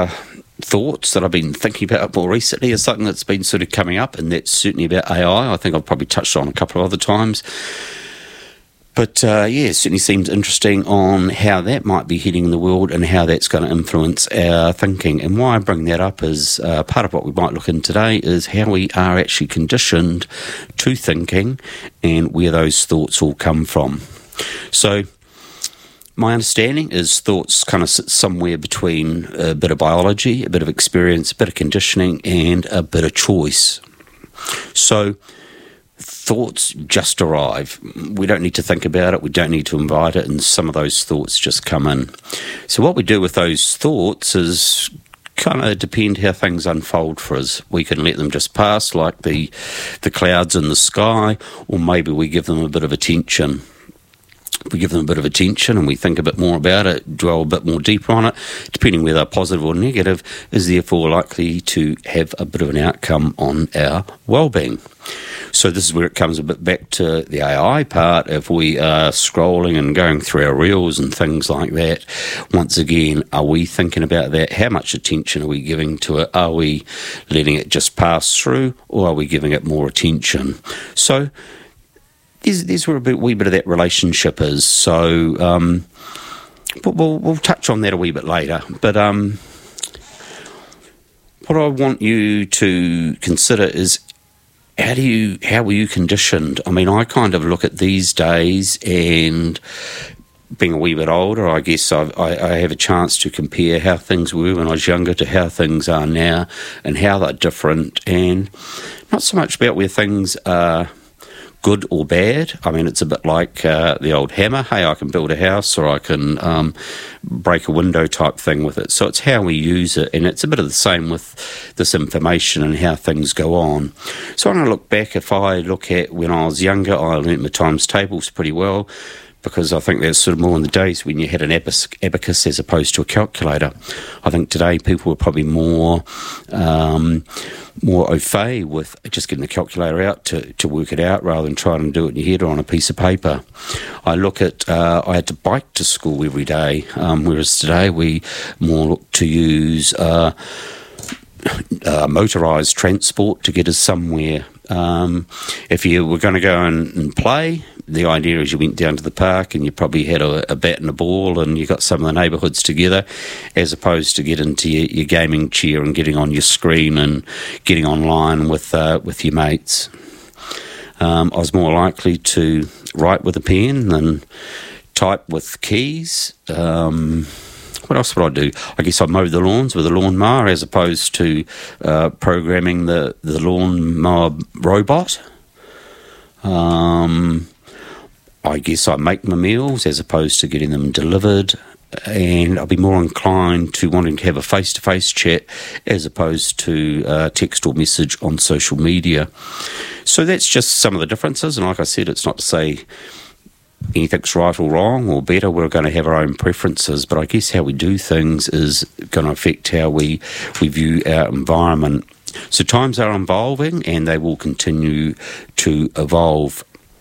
thoughts that I've been thinking about more recently is something that's been sort of coming up, and that's certainly about AI. I think I've probably touched on a couple of other times. But it certainly seems interesting on how that might be heading in the world and how that's going to influence our thinking. And why I bring that up is part of what we might look in today is how we are actually conditioned to thinking and where those thoughts all come from. So my understanding is thoughts kind of sit somewhere between a bit of biology, a bit of experience, a bit of conditioning, and a bit of choice. So thoughts just arrive. We don't need to think about it. We don't need to invite it. And some of those thoughts just come in. So what we do with those thoughts is kind of depend how things unfold for us. We can let them just pass like the clouds in the sky, or maybe we give them a bit of attention. We give them a bit of attention and we think a bit more about it, dwell a bit more deeper on it, depending whether they're positive or negative, is therefore likely to have a bit of an outcome on our well-being. So this is where it comes a bit back to the AI part. If we are scrolling and going through our reels and things like that, once again, are we thinking about that? How much attention are we giving to it? Are we letting it just pass through, or are we giving it more attention? So there's where a wee bit of that relationship is. So we'll touch on that a wee bit later. But what I want you to consider is how were you conditioned? I mean, I kind of look at these days, and being a wee bit older, I guess I have a chance to compare how things were when I was younger to how things are now and how they're different, and not so much about where things are good or bad. I mean, it's a bit like the old hammer. Hey, I can build a house, or I can break a window type thing with it. So it's how we use it, and it's a bit of the same with this information and how things go on. So when I look back, if I look at when I was younger, I learnt my times tables pretty well, because I think that's sort of more in the days when you had an abacus as opposed to a calculator. I think today people are probably more au fait with just getting the calculator out to work it out rather than trying to do it in your head or on a piece of paper. I look at, I had to bike to school every day, whereas today we more look to use motorised transport to get us somewhere. If you were going to go and play, the idea is you went down to the park and you probably had a bat and a ball and you got some of the neighbourhoods together, as opposed to get into your gaming chair and getting on your screen and getting online with your mates. I was more likely to write with a pen than type with keys. What else would I do? I guess I'd mow the lawns with a lawnmower as opposed to programming the lawnmower robot. I guess I make my meals as opposed to getting them delivered, and I'll be more inclined to wanting to have a face-to-face chat as opposed to text or message on social media. So that's just some of the differences, and like I said, it's not to say anything's right or wrong or better. We're going to have our own preferences, but I guess how we do things is going to affect how we view our environment. So times are evolving, and they will continue to evolve.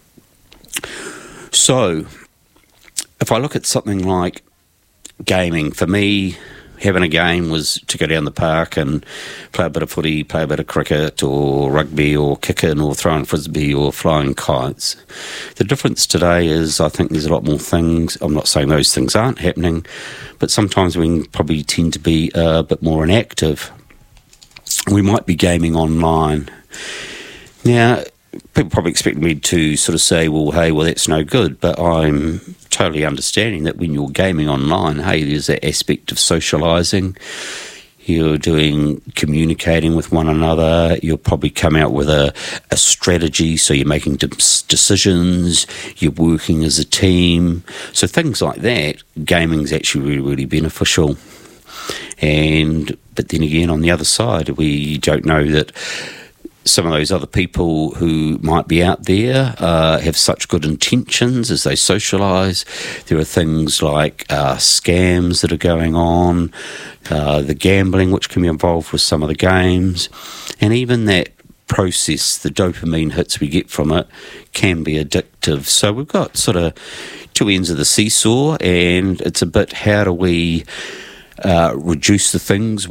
So if I look at something like gaming, for me, having a game was to go down the park and play a bit of footy, play a bit of cricket or rugby or kicking or throwing frisbee or flying kites. The difference today is I think there's a lot more things. I'm not saying those things aren't happening, but sometimes we can probably tend to be a bit more inactive. We might be gaming online. Now, people probably expect me to sort of say, well, that's no good, but I'm totally understanding that when you're gaming online, there's that aspect of socialising. You're communicating with one another. You'll probably come out with a strategy, so you're making decisions, you're working as a team. So things like that, gaming's actually really, really beneficial. But then again, on the other side, we don't know that some of those other people who might be out there have such good intentions as they socialise. There are things like scams that are going on, the gambling which can be involved with some of the games, and even that process, the dopamine hits we get from it, can be addictive. So we've got sort of two ends of the seesaw, and it's a bit how do we reduce the things